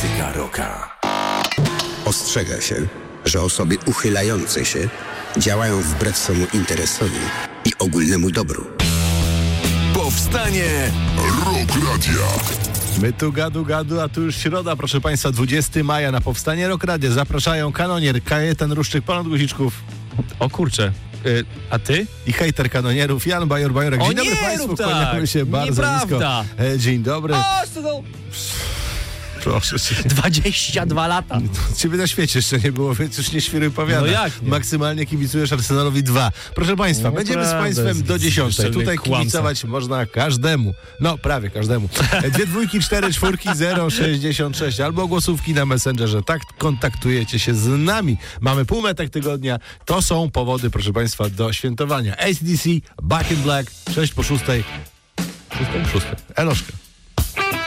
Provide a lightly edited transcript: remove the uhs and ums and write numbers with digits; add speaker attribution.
Speaker 1: Klasyka rocka.
Speaker 2: Ostrzega się, że osoby uchylające się działają wbrew swemu interesowi i ogólnemu dobru.
Speaker 1: Powstanie Rock Radia.
Speaker 3: My tu gadu, a tu już środa, proszę Państwa, 20 maja na Powstanie Rock Radia. Zapraszają kanonier Kajetan Ruszczyk, Ponad Guziczków
Speaker 4: O kurczę, a ty?
Speaker 3: i hejter kanonierów Jan Bajor-Bajorek. Dzień dobry Państwu, kłaniamy się bardzo
Speaker 4: nieprawda.
Speaker 3: nisko. Dzień dobry. Proszę cię.
Speaker 4: 22 lata.
Speaker 3: Ciebie na świecie jeszcze nie było, więc już nie świruj powiada.
Speaker 4: No jak nie?
Speaker 3: Maksymalnie kibicujesz Arsenalowi 2. Proszę Państwa,
Speaker 4: No
Speaker 3: będziemy z
Speaker 4: prawda,
Speaker 3: Państwem do 10.
Speaker 4: szczelny
Speaker 3: Tutaj
Speaker 4: kłamca.
Speaker 3: kibicować można każdemu. No, prawie każdemu. 2 dwójki, 4 czwórki, 066. Albo głosówki na Messengerze. Tak kontaktujecie się z nami. Mamy półmetek tygodnia. To są powody, proszę Państwa, do świętowania. AC/DC, Back in Black, 6 po 6. 6? 6. Eloszka.